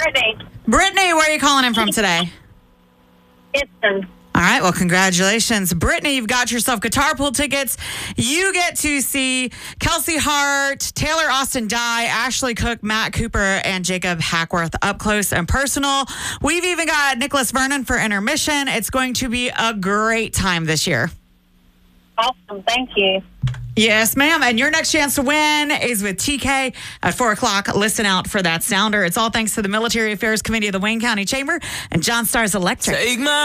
Brittany. Brittany, where are you calling in from today? Houston. All right, well, congratulations. Brittany, you've got yourself guitar pool tickets. You get to see Kelsey Hart, Taylor Austin Dye, Ashley Cook, Matt Cooper, and Jacob Hackworth up close and personal. We've even got Nicholas Vernon for intermission. It's going to be a great time this year. Awesome. Thank you. Yes, ma'am. And your next chance to win is with TK at 4 o'clock. Listen out for that sounder. It's all thanks to the Military Affairs Committee of the Wayne County Chamber and John Star's Electric. Take my